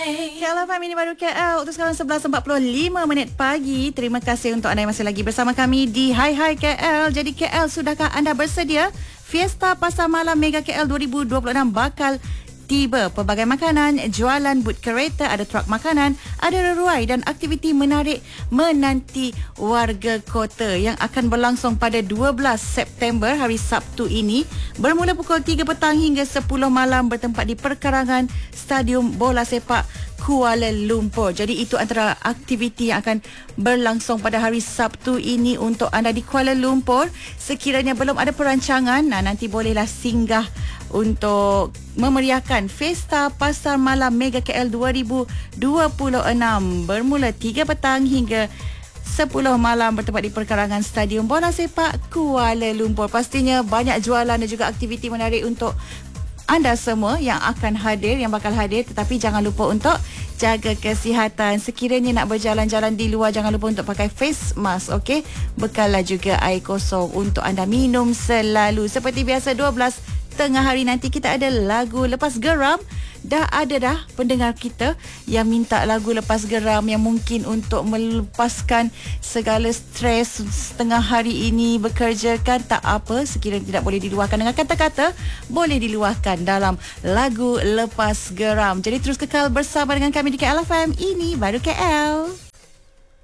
KL FM ini baru KL. Untuk sekarang 11.45 pagi. Terima kasih untuk anda yang masih lagi bersama kami di Hai Hai KL. Jadi KL, sudahkah anda bersedia? Fiesta Pasar Malam Mega KL 2026 bakal tiba. Pelbagai makanan, jualan but kereta, ada truk makanan, ada reruai dan aktiviti menarik menanti warga kota yang akan berlangsung pada 12 September hari Sabtu ini bermula pukul 3 petang hingga 10 malam bertempat di perkarangan Stadium Bola Sepak Kuala Lumpur. Jadi itu antara aktiviti yang akan berlangsung pada hari Sabtu ini untuk anda di Kuala Lumpur. Sekiranya belum ada perancangan, nanti bolehlah singgah untuk memeriahkan Fiesta Pasar Malam Mega KL 2026 bermula 3 petang hingga 10 malam bertempat di perkarangan Stadium Bola Sepak Kuala Lumpur. Pastinya banyak jualan dan juga aktiviti menarik untuk anda semua yang akan hadir, yang bakal hadir. Tetapi jangan lupa untuk jaga kesihatan. Sekiranya nak berjalan-jalan di luar, jangan lupa untuk pakai face mask, okey? Bekallah juga air kosong untuk anda minum selalu. Seperti biasa, 12 tengah hari nanti kita ada lagu Lepas Geram. Dah ada pendengar kita yang minta lagu Lepas Geram yang mungkin untuk melepaskan segala stres setengah hari ini bekerja kan. Tak apa, sekiranya tidak boleh diluahkan dengan kata-kata, boleh diluahkan dalam lagu Lepas Geram. Jadi terus kekal bersama dengan kami di KL FM. Ini baru KL.